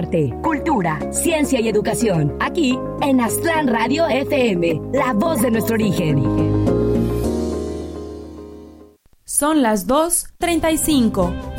arte, cultura, ciencia y educación. Aquí en Aztlán Radio FM, la voz de nuestro origen. Son las 2:35.